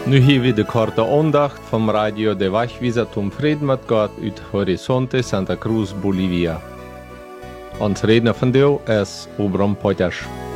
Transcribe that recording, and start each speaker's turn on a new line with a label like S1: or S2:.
S1: Nu hier weer de korte aandacht van Radio de Wegweiser zum Frieden mit Gott uit Horizonte Santa Cruz, Bolivia. Ons redner van deel is Obram Potjas.